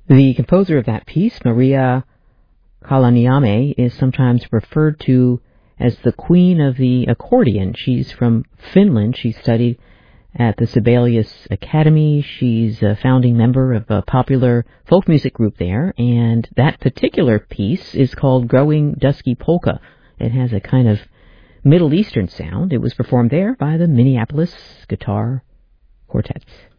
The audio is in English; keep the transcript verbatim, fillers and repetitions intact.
The composer of that piece, Maria Kalaniame, is sometimes referred to as the queen of the accordion. She's from Finland. She studied at the Sibelius Academy. She's a founding member of a popular folk music group there, and that particular piece is called Growing Dusky Polka. It has a kind of Middle Eastern sound. It was performed there by the Minneapolis Guitar Quartet.